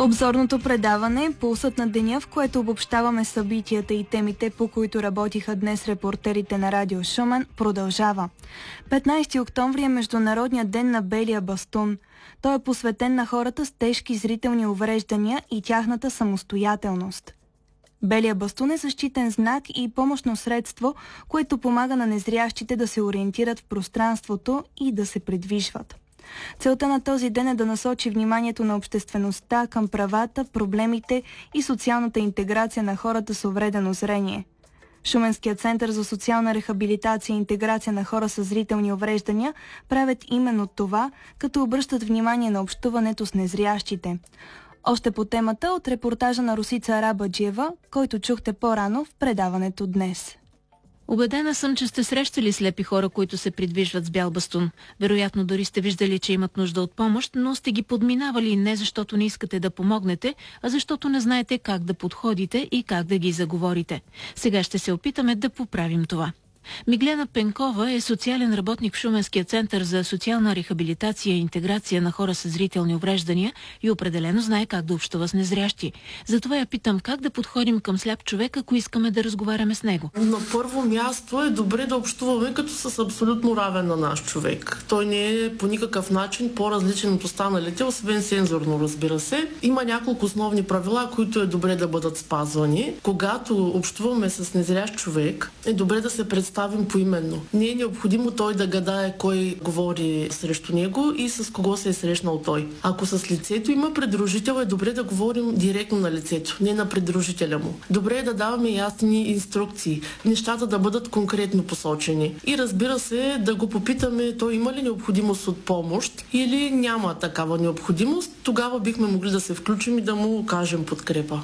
Обзорното предаване "Пулсът на деня", в което обобщаваме събитията и темите, по които работиха днес репортерите на Радио Шумен, продължава. 15 октомври е Международният ден на белия бастун. Той е посветен на хората с тежки зрителни увреждания и тяхната самостоятелност. Белия бастун е защитен знак и помощно средство, което помага на незрящите да се ориентират в пространството и да се придвижват. Целта на този ден е да насочи вниманието на обществеността към правата, проблемите и социалната интеграция на хората с увредено зрение. Шуменският център за социална рехабилитация и интеграция на хора с зрителни увреждания правят именно това, като обръщат внимание на общуването с незрящите. Още по темата от репортажа на Росица Арабаджиева, който чухте по-рано в предаването днес. Убедена съм, че сте срещали слепи хора, които се придвижват с бял бастун. Вероятно дори сте виждали, че имат нужда от помощ, но сте ги подминавали не защото не искате да помогнете, а защото не знаете как да подходите и как да ги заговорите. Сега ще се опитаме да поправим това. Миглена Пенкова е социален работник в Шуменския център за социална рехабилитация и интеграция на хора с зрителни увреждания и определено знае как да общува с незрящи. Затова я питам как да подходим към сляп човек, ако искаме да разговаряме с него. На първо място е добре да общуваме като с абсолютно равен на наш човек. Той не е по никакъв начин по-различен от останалите, освен сензорно, разбира се. Има няколко основни правила, които е добре да бъдат спазвани. Когато общуваме с незрящ човек, е добре да се представим поименно. Не е необходимо той да гадае кой говори срещу него и с кого се е срещнал той. Ако с лицето има придружител, е добре да говорим директно на лицето, не на придружителя му. Добре е да даваме ясни инструкции, нещата да бъдат конкретно посочени. И разбира се, да го попитаме, той има ли необходимост от помощ или няма такава необходимост, тогава бихме могли да се включим и да му окажем подкрепа.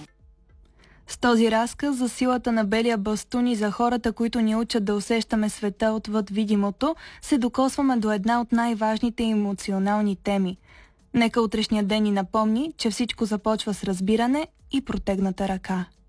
С този разказ за силата на белия бастун и за хората, които ни учат да усещаме света отвъд видимото, се докосваме до една от най-важните емоционални теми. Нека утрешния ден ни напомни, че всичко започва с разбиране и протегната ръка.